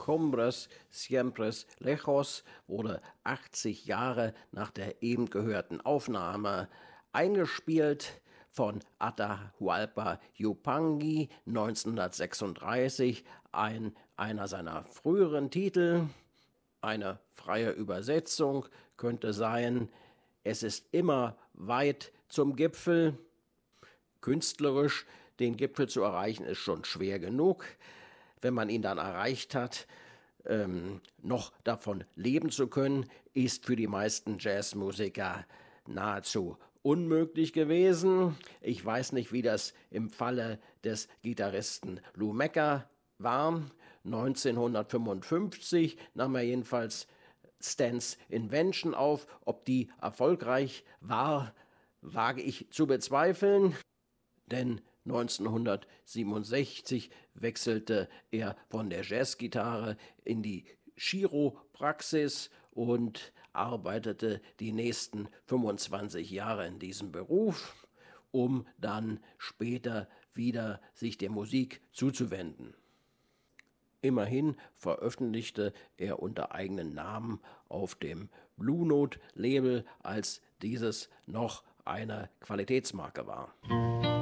Cumbres Siempre Lejos wurde 80 Jahre nach der eben gehörten Aufnahme eingespielt von Atahualpa Yupanqui 1936, einer seiner früheren Titel. Eine freie Übersetzung könnte sein: Es ist immer weit zum Gipfel. Künstlerisch den Gipfel zu erreichen, ist schon schwer genug. Wenn man ihn dann erreicht hat, noch davon leben zu können, ist für die meisten Jazzmusiker nahezu unmöglich gewesen. Ich weiß nicht, wie das im Falle des Gitarristen Lou Mecker war. 1955 nahm er jedenfalls Stans Invention auf. Ob die erfolgreich war, wage ich zu bezweifeln, denn 1967 wechselte er von der Jazzgitarre in die Chiropraxis und arbeitete die nächsten 25 Jahre in diesem Beruf, um dann später wieder sich der Musik zuzuwenden. Immerhin veröffentlichte er unter eigenem Namen auf dem Blue Note Label, als dieses noch eine Qualitätsmarke war.